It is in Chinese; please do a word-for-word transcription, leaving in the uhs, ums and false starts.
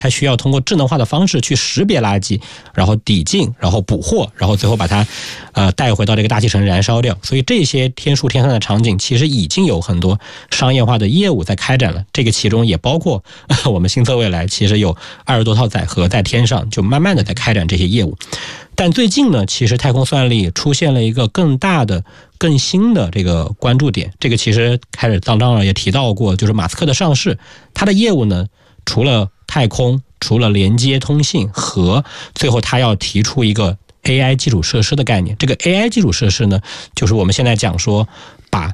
它需要通过智能化的方式去识别垃圾，然后抵净，然后捕获，然后最后把它呃带回到这个大气层燃烧掉。所以这些天数天算的场景其实已经有很多商业化的业务在开展了，这个其中也包括我们新测未来其实有二十多套载荷在天上，就慢慢的在开展这些业务。但最近呢，其实太空算力出现了一个更大的更新的这个关注点，这个其实开始当当然也提到过，就是马斯克的上市，他的业务呢除了太空，除了连接通信和最后他要提出一个 A I 基础设施的概念。这个 A I 基础设施呢，就是我们现在讲说把